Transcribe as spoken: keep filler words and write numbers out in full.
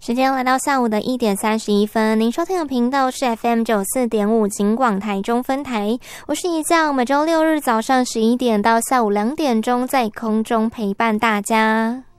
时间来到下午的一点三十一分，您收听的频道是 F M 九四点五警广台中分台，我是一将，每周六日早上十一点到下午两点钟在空中陪伴大家。